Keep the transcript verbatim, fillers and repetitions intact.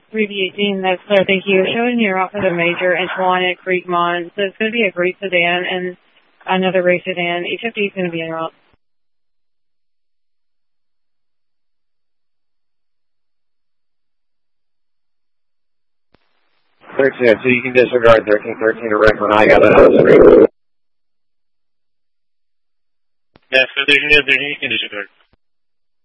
three B eighteen, that's clear, thank you. Showing you're off of the major in Tawana at Creekmont. So it's going to be a great sedan and another race sedan. eight fifty is going to be en route. thirteen, so you can disregard thirteen thirteen to record. I got it on the screen. Yeah, so thirteen thirteen you can disregard.